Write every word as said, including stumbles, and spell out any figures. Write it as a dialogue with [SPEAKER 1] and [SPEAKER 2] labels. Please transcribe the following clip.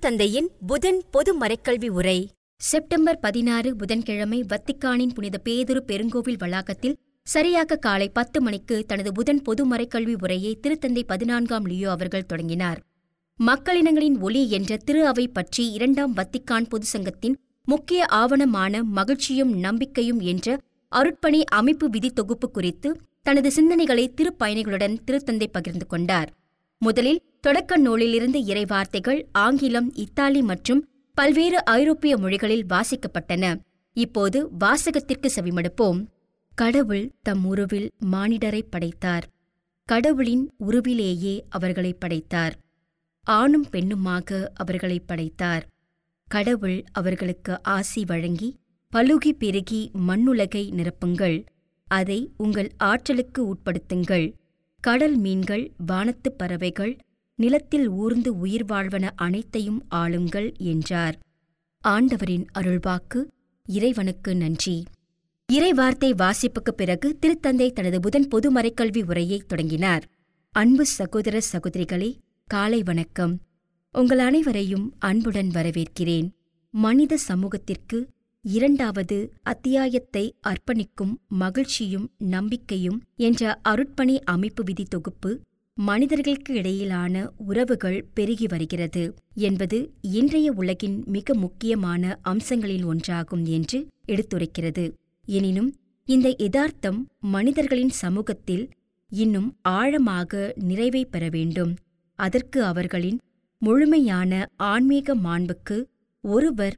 [SPEAKER 1] திருத்தந்தையின் புதன் பொது மறைக்கல்வி உரை.
[SPEAKER 2] செப்டம்பர் பதினாறு புதன்கிழமை வத்திக்கானின் புனித பேதுரு பெருங்கோவில் வளாகத்தில் சரியாக காலை பத்து மணிக்கு தனது புதன் பொது மறைக்கல்வி உரையை திருத்தந்தை பதினான்காம் லியோ அவர்கள் தொடங்கினார். மக்களினங்களின் ஒளி என்ற திரு அவை பற்றி இரண்டாம் வத்திக்கான் பொது சங்கத்தின் முக்கிய ஆவணமான மகிழ்ச்சியும் நம்பிக்கையும் என்ற அருட்பணி அமைப்பு விதி தொகுப்பு குறித்து தனது சிந்தனைகளை திருப்பயணிகளுடன் திருத்தந்தை பகிர்ந்து கொண்டார். முதலில் தொடக்க நூலிலிருந்து இறைவார்த்தைகள் ஆங்கிலம், இத்தாலி மற்றும் பல்வேறு ஐரோப்பிய மொழிகளில் வாசிக்கப்பட்டன. இப்போது வாசகத்திற்கு செவிமடுப்போம். கடவுள் தம் உருவில் மானிடரை படைத்தார். கடவுளின் உருவிலேயே அவர்களை படைத்தார். ஆணும் பெண்ணுமாக அவர்களை படைத்தார். கடவுள் அவர்களுக்கு ஆசி வழங்கி, பலுகி பெருகி மண்ணுலகை நிரப்புங்கள், அதை உங்கள் ஆற்றலுக்கு உட்படுத்துங்கள், கடல் மீன்கள், வானத்துப் பறவைகள், நிலத்தில் ஊர்ந்து உயிர் வாழ்வன அனைத்தையும் ஆளுங்கள் என்றார். ஆண்டவரின் அருள்வாக்கு. இறைவனுக்கு நன்றி. இறைவார்த்தை வாசிப்புக்குப் பிறகு திருத்தந்தை தனது புதன் பொது மறைக்கல்வி உரையை தொடங்கினார். அன்பு சகோதர சகோதரிகளே, காலை வணக்கம். உங்கள் அனைவரையும் அன்புடன் வரவேற்கிறேன். மனித சமூகத்திற்கு இரண்டாவது அத்தியாயத்தை அர்ப்பணிக்கும் மகிழ்ச்சியும் நம்பிக்கையும் என்ற அருட்பணி அமைப்பு விதி தொகுப்பு மனிதர்களுக்கு இடையிலான உறவுகள் பெருகி வருகிறது என்பது இன்றைய உலகின் மிக முக்கியமான அம்சங்களில் ஒன்றாகும் என்று எடுத்துரைக்கிறது. எனினும் இந்த யதார்த்தம் மனிதர்களின் சமூகத்தில் இன்னும் ஆழமாக நிறைவை பெற வேண்டும். அதற்கு அவர்களின் முழுமையான ஆன்மீக மாண்புக்கு ஒருவர்